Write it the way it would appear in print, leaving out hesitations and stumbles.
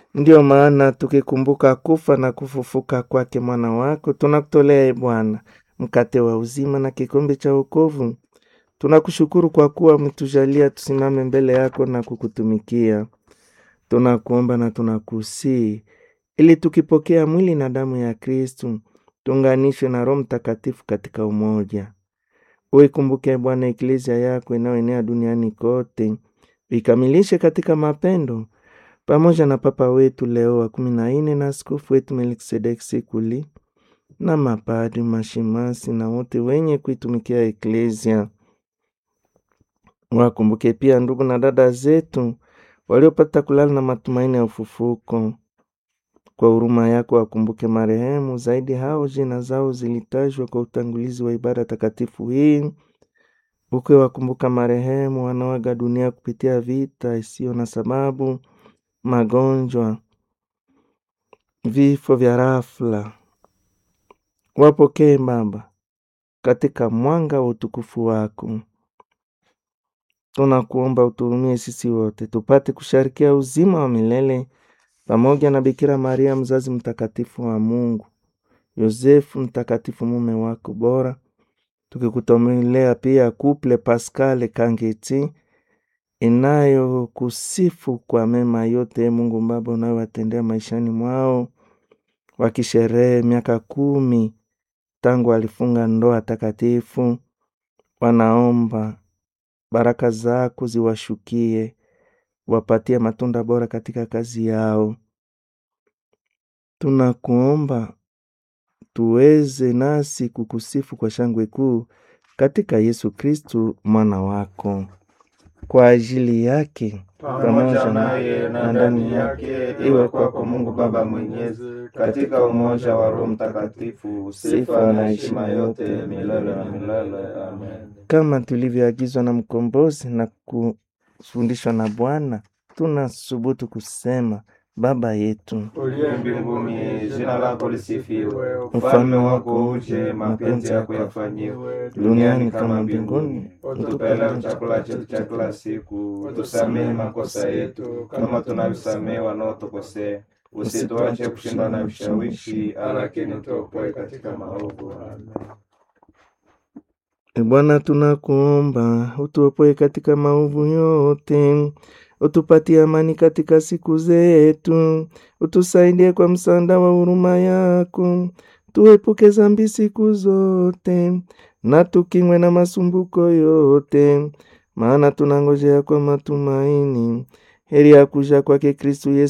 Ndiyo maana tukikumbuka kufa na kufufuka kwake mwana wako, tunakutolea Bwana mkate wa uzima na kikombe cha wokovu. Tunakushukuru kwa kuwa umetujalia tusimame mbele yako na kukutumikia. Tunakuomba na tunakusii ili tukipokea mwili na damu ya Kristu tuunganishwe na Roho Mtakatifu katika umoja. Uikumbuke Bwana Eklesia yako inayoenea duniani kote, ikamilishe katika mapendo, pamoja na Papa wetu Leo wa 14 na askofu wetu Melkisedeki Sikuli na mapadri, mashemasi na wote wenye kuitumikia Eklesia. Wakumbuke pia ndugu na dada zetu waliopata kulala na matumaini ya ufufuko. Kwa huruma yako wakumbuke marehemu, zaidi hao jina zao zilitajwa kwa utangulizi wa ibada takatifu hii. Uke wakumbuka marehemu wanaoaga dunia kupitia vita isiyo na sababu, magonjwa, vifo vya ghafla. Wapokee Baba katika mwanga wa utukufu wako. Tunakuomba uturumie sisi wote tupate kusharikia uzima wa milele pamoja na Bikira Maria mzazi mtakatifu wa Mungu, Yosefu mtakatifu mume wako bora, tukikutomelea pia Couple Pascal Kangeti inayo kusifu kwa mema yote Mungu Baba unayowatendea maishani mwao, wakisherehe miaka 10 tangu alifunga ndoa takatifu. Wanaomba baraka zako ziwashukie, wapatie matunda bora katika kazi yao. Tunakuomba tuweze nasi kukusifu kwa shangwe kuu katika Yesu Kristu mwana wako. Kwa ajili yake pamoja naye na ndani yake, iwe kwako Mungu Baba Mwenyezi, katika umoja wa Roho Mtakatifu, sifa na heshima yote milele na milele. Amen. Kama tulivyoagizwa na mkombozi na kufundishwa na Bwana, tunasubutu kusema: Baba yetu uliye mbinguni, jina lako lisifiwe, ufalme wako uje, mapenzi yako yafanyiwe duniani kama mbinguni. Utupe leo chakula chetu cha kila siku, utusamehe makosa yetu kama tunavyosamehe wanaotukosea, usituache kushindwa na vishawishi, lakini utuokoe katika maovu. Amen. Bwana, tunakuomba utuopoe katika maovu yote, utupatie amani katika siku zetu, utusaidie kwa msaada wa huruma yako, tuepuke dhambi siku zote, na tukingwe na masumbuko yote, maana tunangojea kwa matumaini heri ya kuja kwake Kristu Yesu